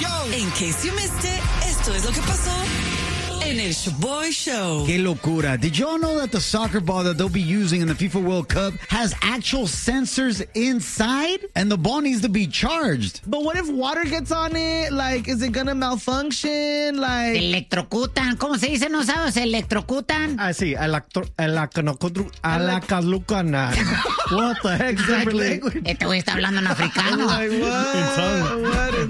In case you missed it, esto es lo que pasó en el Shaboy Show. Qué locura. Did y'all know that the soccer ball that they'll be using in the FIFA World Cup has actual sensors inside? And the ball needs to be charged. But what if water gets on it? Like, is it gonna malfunction? Like... Electrocutan. ¿Cómo se dice? ¿No sabes? Se electrocutan. Ah, sí. Alakalucana. What the heck? Este güey está hablando en africano. Like, what?